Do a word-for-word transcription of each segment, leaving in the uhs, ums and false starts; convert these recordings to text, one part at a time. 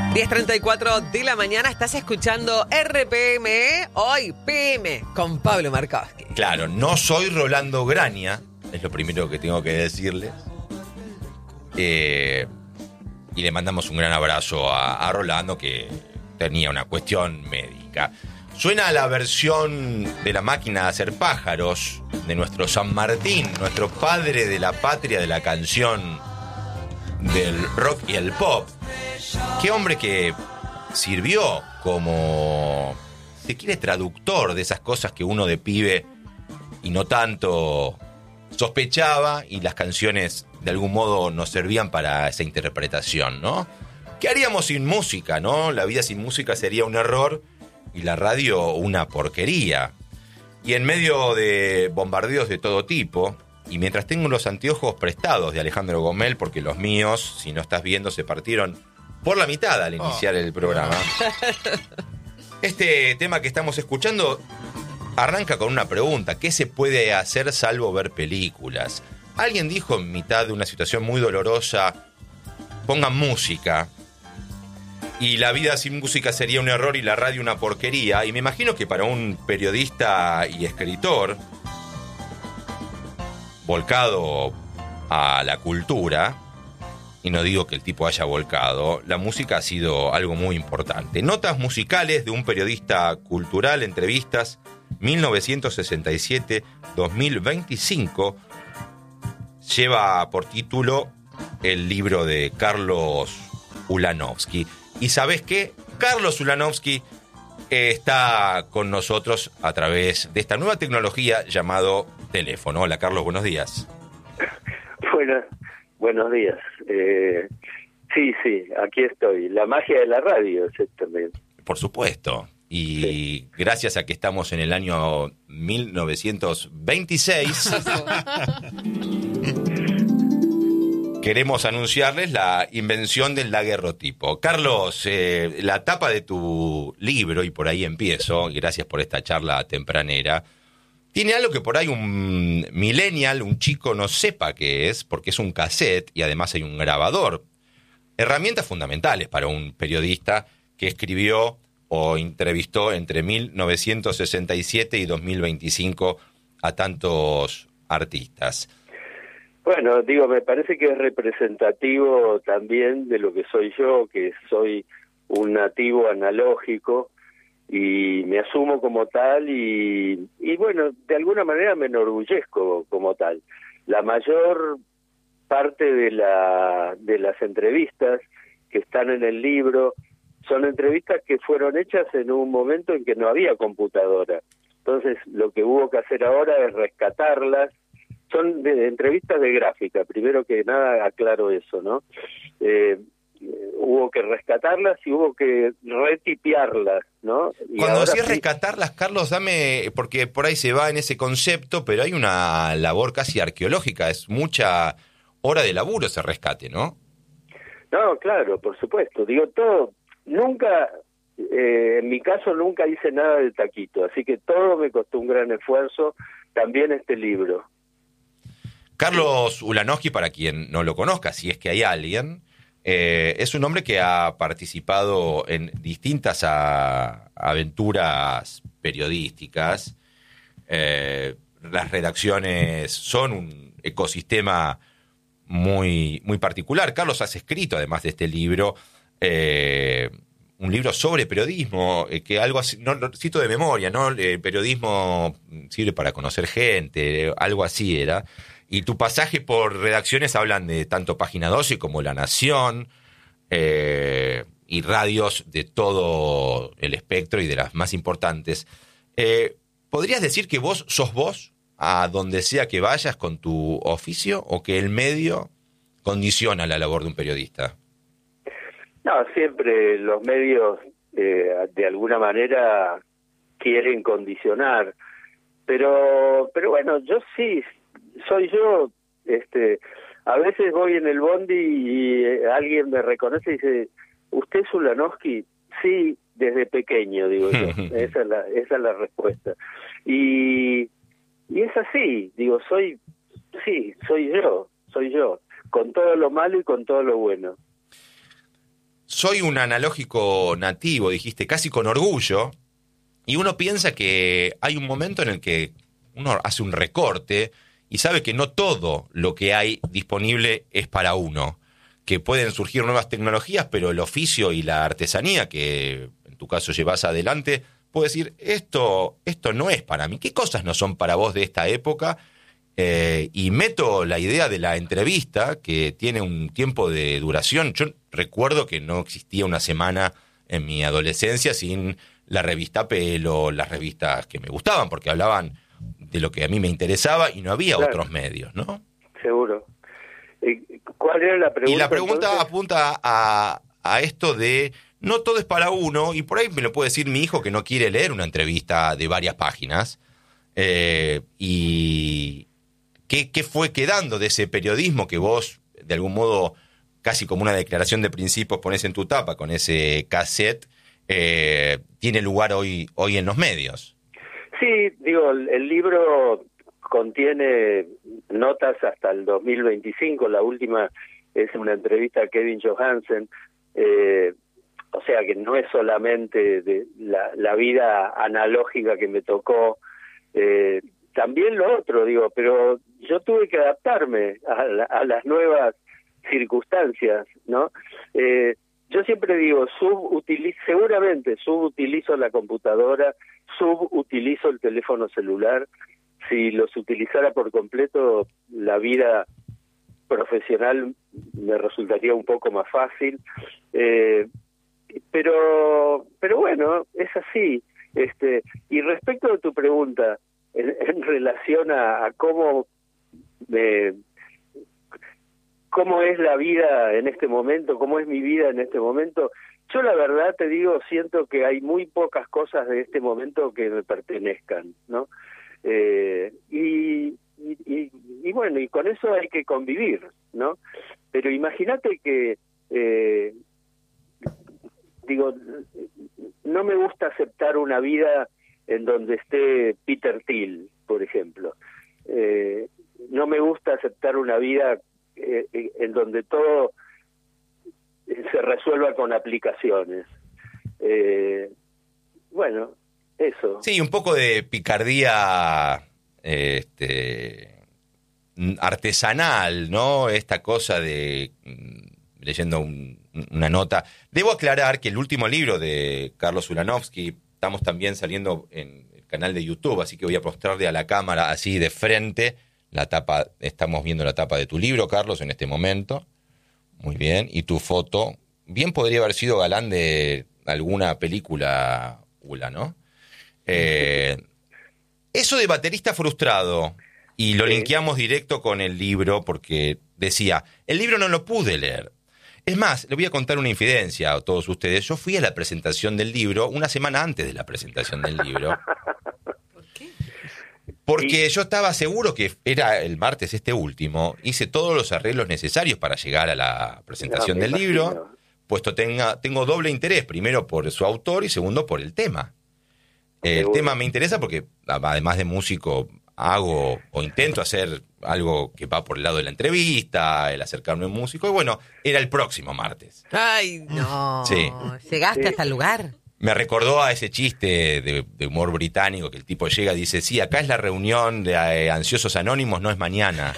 diez treinta y cuatro de la mañana, estás escuchando R P M, hoy P M, con Pablo Markowski. Claro, no soy Rolando Graña, es lo primero que tengo que decirles. Eh, y le mandamos un gran abrazo a, a Rolando, que tenía una cuestión médica. Suena la versión de La Máquina de Hacer Pájaros, de nuestro San Martín, nuestro padre de la patria de la canción del rock y el pop. Qué hombre que sirvió como, si quiere, traductor de esas cosas que uno de pibe y no tanto sospechaba, y las canciones de algún modo nos servían para esa interpretación, ¿no? ¿Qué haríamos sin música, no? La vida sin música sería un error y la radio una porquería. Y en medio de bombardeos de todo tipo, y mientras tengo los anteojos prestados de Alejandro Gomel, porque los míos, si no estás viendo, se partieron por la mitad al iniciar oh. el programa. Este tema que estamos escuchando arranca con una pregunta: ¿qué se puede hacer salvo ver películas? Alguien dijo en mitad de una situación muy dolorosa: pongan música. Y la vida sin música sería un error y la radio una porquería. Y me imagino que para un periodista y escritor volcado a la cultura, y no digo que el tipo haya volcado, la música ha sido algo muy importante. Notas musicales de un periodista cultural, entrevistas, mil novecientos sesenta y siete a dos mil veinticinco, lleva por título el libro de Carlos Ulanovsky. ¿Y sabés qué? Carlos Ulanovsky está con nosotros a través de esta nueva tecnología llamado teléfono. Hola, Carlos, buenos días. Bueno, buenos días. Eh, sí, sí, aquí estoy. La magia de la radio, exactamente. Por supuesto. Y sí, gracias a que estamos en el año mil novecientos veintiséis... queremos anunciarles la invención del daguerrotipo. Carlos, eh, la tapa de tu libro, y por ahí empiezo, y gracias por esta charla tempranera, tiene algo que por ahí un millennial, un chico, no sepa qué es, porque es un cassette y además hay un grabador. Herramientas fundamentales para un periodista que escribió o entrevistó entre mil novecientos sesenta y siete y dos mil veinticinco a tantos artistas. Bueno, digo, me parece que es representativo también de lo que soy yo, que soy un nativo analógico y me asumo como tal y, y bueno, de alguna manera me enorgullezco como tal. La mayor parte de la de las entrevistas que están en el libro son entrevistas que fueron hechas en un momento en que no había computadora. Entonces, lo que hubo que hacer ahora es rescatarlas. Son de, de entrevistas de gráfica, primero que nada aclaro eso, ¿no? Eh, hubo que rescatarlas y hubo que retipiarlas, ¿no? Y cuando decís sí, rescatarlas, Carlos, dame, porque por ahí se va en ese concepto, pero hay una labor casi arqueológica, es mucha hora de laburo ese rescate, ¿no? No, claro, por supuesto. Digo, todo, nunca, eh, en mi caso nunca hice nada de taquito, así que todo me costó un gran esfuerzo, también este libro. Carlos Ulanovsky, para quien no lo conozca, si es que hay alguien, eh, es un hombre que ha participado en distintas a, aventuras periodísticas. Eh, las redacciones son un ecosistema muy, muy particular. Carlos, has escrito, además de este libro, eh, un libro sobre periodismo, eh, que algo así, no, no, cito de memoria, ¿no? El periodismo sirve para conocer gente, algo así era. Y tu pasaje por redacciones hablan de tanto Página doce como La Nación, eh, y radios de todo el espectro y de las más importantes. Eh, ¿Podrías decir que vos sos vos a donde sea que vayas con tu oficio, o que el medio condiciona la labor de un periodista? No, siempre los medios eh, de alguna manera quieren condicionar, pero pero bueno, yo sí soy yo. Este, a veces voy en el bondi y alguien me reconoce y dice: ¿usted es Ulanovsky? Sí, desde pequeño, digo yo. esa es la esa es la respuesta. Y y es así, digo, soy sí, soy yo, soy yo, con todo lo malo y con todo lo bueno. soy un analógico nativo, dijiste, casi con orgullo, y uno piensa que hay un momento en el que uno hace un recorte y sabe que no todo lo que hay disponible es para uno, que pueden surgir nuevas tecnologías, pero el oficio y la artesanía que en tu caso llevas adelante, puede decir, esto, esto no es para mí. ¿Qué cosas no son para vos de esta época? Eh, y meto la idea de la entrevista, que tiene un tiempo de duración. Yo recuerdo que no existía una semana en mi adolescencia sin la revista Pelo, las revistas que me gustaban, porque hablaban de lo que a mí me interesaba y no había claro. otros medios, ¿no? Seguro. ¿Cuál era la pregunta? Y la pregunta entonces? apunta a, a esto de, no todo es para uno, y por ahí me lo puede decir mi hijo que no quiere leer una entrevista de varias páginas, eh, y... ¿Qué, ¿Qué fue quedando de ese periodismo que vos, de algún modo, casi como una declaración de principios, ponés en tu tapa con ese cassette, eh, tiene lugar hoy, hoy en los medios? Sí, digo, el, el libro contiene notas hasta el dos mil veinticinco, la última es una entrevista a Kevin Johansen, eh, o sea que no es solamente de la, la vida analógica que me tocó, eh, también lo otro, digo, pero yo tuve que adaptarme a, la, a las nuevas circunstancias, ¿no? Eh, yo siempre digo, subutilizo, seguramente subutilizo la computadora, subutilizo el teléfono celular. Si los utilizara por completo, la vida profesional me resultaría un poco más fácil. Eh, pero, pero bueno, es así. Este, y respecto de tu pregunta, En, en relación a, a cómo me, cómo es la vida en este momento, cómo es mi vida en este momento, yo la verdad te digo, siento que hay muy pocas cosas de este momento que me pertenezcan, ¿no? Eh, y, y, y, y bueno, y con eso hay que convivir, ¿no? Pero imagínate que, eh, digo, no me gusta aceptar una vida en donde esté Peter Thiel, por ejemplo. Eh, no me gusta aceptar una vida eh, en donde todo se resuelva con aplicaciones. Eh, bueno, eso. Sí, un poco de picardía este, artesanal, ¿no? Esta cosa de, leyendo un, una nota. Debo aclarar que el último libro de Carlos Ulanovsky, estamos también saliendo en el canal de YouTube, así que voy a mostrarle a la cámara así de frente la tapa. Estamos viendo la tapa de tu libro, Carlos, en este momento. Muy bien. Y tu foto. Bien podría haber sido galán de alguna película, Ula, ¿no? Eh, eso de baterista frustrado, y lo sí. linkeamos directo con el libro, porque decía, el libro no lo pude leer. Es más, le voy a contar una infidencia a todos ustedes. Yo fui a la presentación del libro una semana antes de la presentación del libro. ¿Por qué? Porque yo estaba seguro que era el martes este último. Hice todos los arreglos necesarios para llegar a la presentación no, del imagino. libro, puesto tenga, tengo doble interés. Primero por su autor y segundo por el tema. El Seguro. tema me interesa porque, además de músico, hago o intento hacer algo que va por el lado de la entrevista, el acercarme a un músico, y bueno, era el próximo martes. Ay, no. Sí. ¿Llegaste Sí. hasta el lugar? Me recordó a ese chiste de, de humor británico que el tipo llega y dice, sí, acá es la reunión de eh, ansiosos anónimos, no es mañana.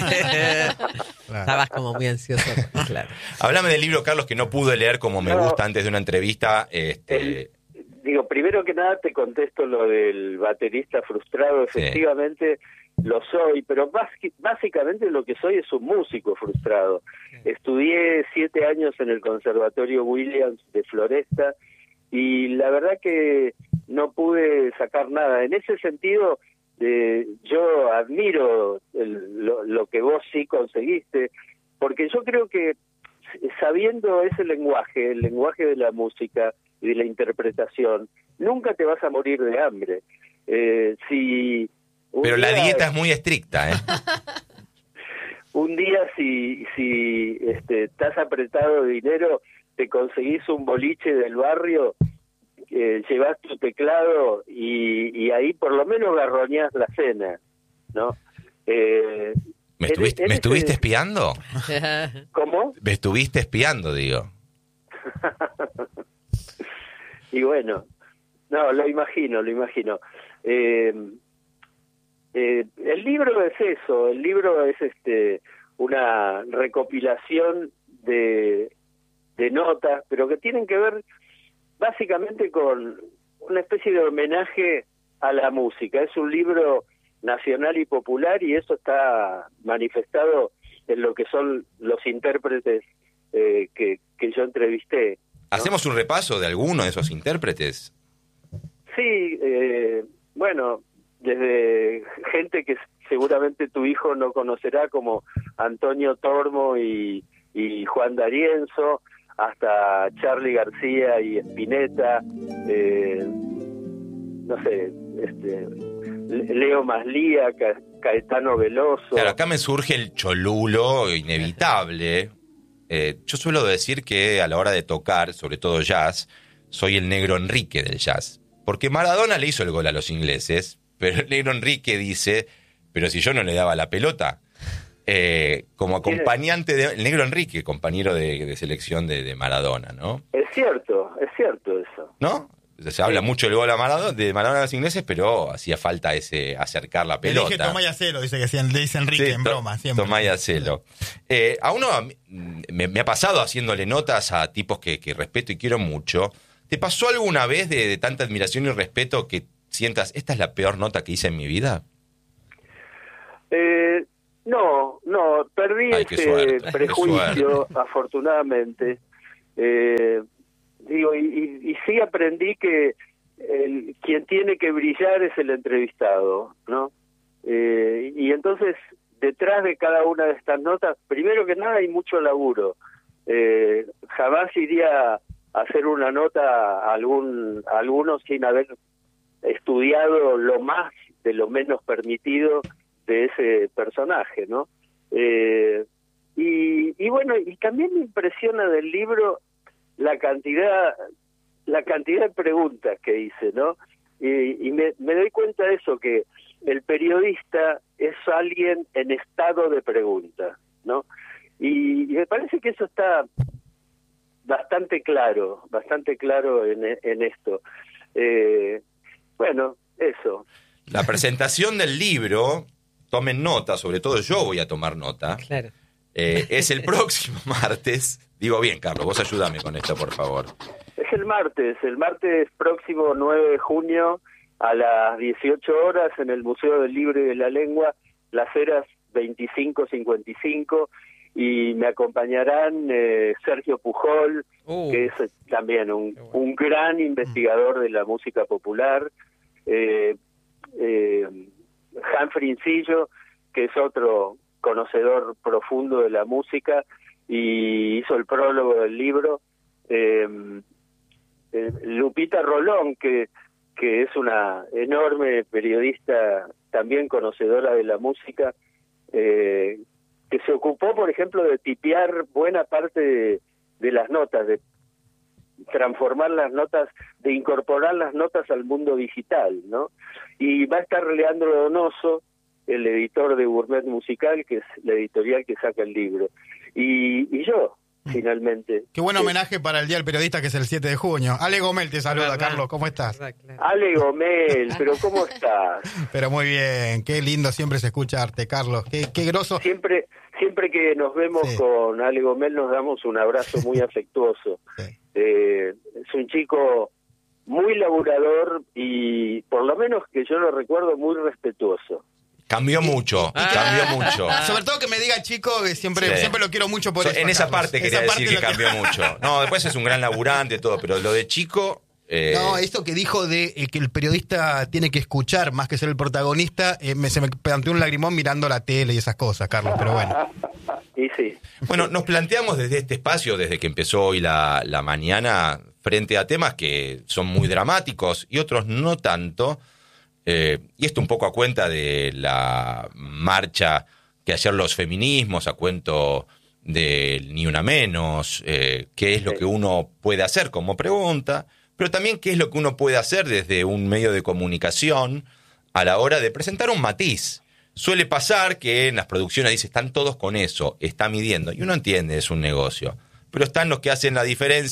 Estabas como muy ansioso. Claro. Háblame del libro, Carlos, que no pude leer como me No. gusta antes de una entrevista. Este, El- digo, primero que nada te contesto lo del baterista frustrado. Sí. Efectivamente lo soy, pero basi- básicamente lo que soy es un músico frustrado. Estudié siete años en el Conservatorio Williams de Floresta y la verdad que no pude sacar nada. En ese sentido, eh, yo admiro el- lo, lo que vos sí conseguiste, porque yo creo que sabiendo ese lenguaje, el lenguaje de la música y de la interpretación, nunca te vas a morir de hambre. Eh, si un pero la día- dieta es muy estricta, ¿eh? Un día si, si este, estás apretado de dinero, te conseguís un boliche del barrio, eh, llevas tu teclado y, y ahí por lo menos garroñás la cena, ¿no? Eh, ¿Me en- estuviste, en ¿me ese- estuviste espiando? ¿Cómo? Me estuviste espiando, digo. Y bueno, no, lo imagino, lo imagino. Eh, eh, el libro es eso, el libro es este una recopilación de, de notas, pero que tienen que ver básicamente con una especie de homenaje a la música. Es un libro nacional y popular y eso está manifestado en lo que son los intérpretes eh, que, que yo entrevisté, ¿no? ¿Hacemos un repaso de alguno de esos intérpretes? Sí, eh, bueno, desde gente que seguramente tu hijo no conocerá, como Antonio Tormo y, y Juan D'Arienzo, hasta Charly García y Spinetta, eh, no sé, este, Leo Maslía, Ca- Caetano Veloso. Claro, acá me surge el cholulo inevitable. Eh, yo suelo decir que a la hora de tocar, sobre todo jazz, soy el negro Enrique del jazz. Porque Maradona le hizo el gol a los ingleses, pero el negro Enrique dice, pero si yo no le daba la pelota. Eh, como acompañante de... El negro Enrique, compañero de, de selección de, de Maradona, ¿no? Es cierto, es cierto eso. ¿No? Se habla sí. mucho del gol a Maradona, de Maradona a los ingleses, pero hacía falta ese acercar la pelota. Le dije Tomá y Acelo, dice que le dice Enrique sí, en broma, siempre. Tomá y Acelo. Eh, a uno me, me ha pasado haciéndole notas a tipos que, que respeto y quiero mucho. ¿Te pasó alguna vez de, de tanta admiración y respeto que sientas, esta es la peor nota que hice en mi vida? Eh, no, no, perdí Ay, ese prejuicio, afortunadamente. Eh, digo, y, y, y sí aprendí que el, quien tiene que brillar es el entrevistado, ¿no? Eh, y entonces, detrás de cada una de estas notas, primero que nada hay mucho laburo. Eh, jamás iría a hacer una nota a algún a alguno sin haber estudiado lo más de lo menos permitido de ese personaje, ¿no? Eh, y, y bueno, y también me impresiona del libro la cantidad la cantidad de preguntas que hice, ¿no? Y, y me, me doy cuenta de eso, que el periodista es alguien en estado de pregunta, ¿no? Y, y me parece que eso está bastante claro, bastante claro en, en esto. Eh, bueno, eso. La presentación del libro, tomen nota, sobre todo yo voy a tomar nota. Claro. Eh, es el próximo martes. Digo bien, Carlos, vos ayúdame con esto, por favor. Es el martes, el martes próximo nueve de junio a las dieciocho horas en el Museo del Libro y de la Lengua, Las Heras veinticinco cincuenta y cinco, y me acompañarán eh, Sergio Pujol, uh, que es también un, bueno. un gran investigador de la música popular, eh, eh, Humphrey Incillo, que es otro conocedor profundo de la música y hizo el prólogo del libro, eh, eh, Lupita Rolón, que, que es una enorme periodista también conocedora de la música, eh, que se ocupó, por ejemplo, de tipear buena parte de, de las notas, de transformar las notas, de incorporar las notas al mundo digital, ¿no? Y va a estar Leandro Donoso, el editor de Gourmet Musical, que es la editorial que saca el libro, y, y yo, finalmente. Qué buen homenaje para el Día del Periodista, que es el siete de junio. Ale Gomel te saluda, verdad, Carlos, ¿cómo estás? Verdad, claro. Ale Gomel, pero ¿cómo estás? Pero muy bien, qué lindo siempre se escucharte, Carlos, qué, qué groso. Siempre, siempre que nos vemos sí. con Ale Gomel nos damos un abrazo muy afectuoso. Sí. Eh, es un chico muy laburador y, por lo menos que yo lo recuerdo, muy respetuoso. Cambió mucho, ah. cambió mucho. Sobre todo que me diga chico, que siempre, sí. siempre lo quiero mucho por so, eso. En esa Carlos. parte quería esa decir parte que cambió que... mucho. No, después es un gran laburante y todo, pero lo de chico... Eh... No, esto que dijo de eh, que el periodista tiene que escuchar más que ser el protagonista, eh, me, se me planteó un lagrimón mirando la tele y esas cosas, Carlos, pero bueno. Y sí. Bueno, nos planteamos desde este espacio, desde que empezó hoy la, la mañana, frente a temas que son muy dramáticos y otros no tanto, eh, y esto un poco a cuenta de la marcha que ayer los feminismos, a cuento del Ni Una Menos, eh, qué es lo que uno puede hacer como pregunta, pero también qué es lo que uno puede hacer desde un medio de comunicación a la hora de presentar un matiz. Suele pasar que en las producciones dice, están todos con eso, está midiendo, y uno entiende, es un negocio, pero están los que hacen la diferencia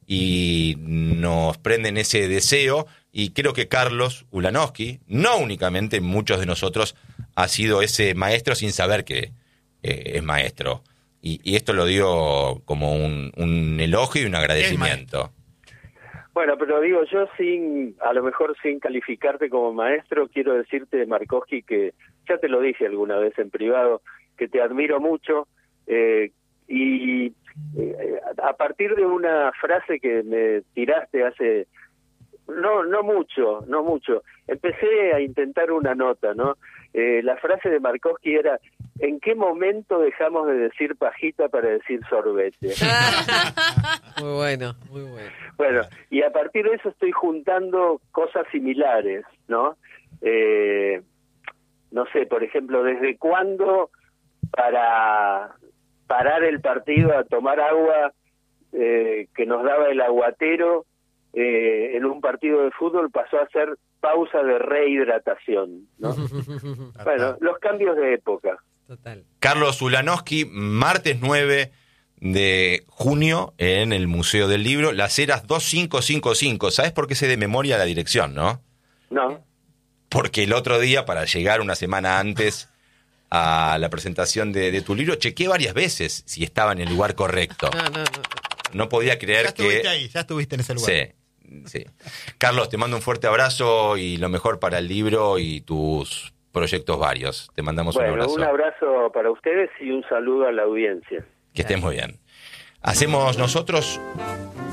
y nos prenden ese deseo, y creo que Carlos Ulanowski, no únicamente muchos de nosotros, ha sido ese maestro sin saber que eh, es maestro. Y, y esto lo digo como un, un elogio y un agradecimiento. Bueno, pero digo, yo sin, a lo mejor sin calificarte como maestro, quiero decirte, Markowski, que ya te lo dije alguna vez en privado, que te admiro mucho, eh, y eh, a partir de una frase que me tiraste hace, no no mucho, no mucho, empecé a intentar una nota, ¿no? Eh, la frase de Markowski era: ¿en qué momento dejamos de decir pajita para decir sorbete? Muy bueno, muy bueno. Bueno, y a partir de eso estoy juntando cosas similares, ¿no? Eh, no sé, por ejemplo, ¿desde cuándo para parar el partido a tomar agua eh, que nos daba el aguatero eh, en un partido de fútbol pasó a ser pausa de rehidratación, ¿no? Bueno, los cambios de época. Total. Carlos Ulanowski, martes nueve de junio en el Museo del Libro, Las Heras dos cinco cinco cinco. ¿Sabes por qué sé de memoria la dirección, no? No. Porque el otro día, para llegar una semana antes a la presentación de, de tu libro, chequeé varias veces si estaba en el lugar correcto. No, no, no. No podía creer Ya estuviste que... ahí, ya estuviste en ese lugar. Sí, sí. Carlos, te mando un fuerte abrazo y lo mejor para el libro y tus proyectos varios. Te mandamos Bueno, un abrazo. un abrazo para ustedes y un saludo a la audiencia. Que estés muy bien. Hacemos nosotros